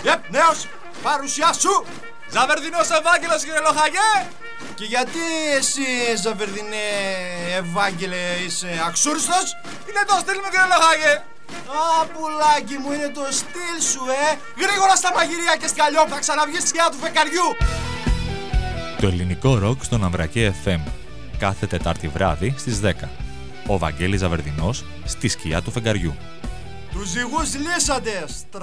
Νέος, παρουσιά σου! Ζαβερδινός Ευάγγελος, κύριε Λοχαγέ! Και γιατί εσύ, Ζαβερδινέ Ευάγγελε, είσαι αξούριστος? Είναι το στυλ μου, κύριε Λοχαγέ! Α, πουλάκι μου, είναι το στυλ σου, Γρήγορα στα μαγειρία και σκαλιό, θα ξαναβγείς στη σκιά του φεκαριού! Το ελληνικό ροκ στον Αμβρακέ FM. Κάθε Τετάρτη βράδυ στις 10. Ο Βαγγέλης Ζαβερδινός στη σκιά του φεγγαριού. Τους ζυγούς λύσατε,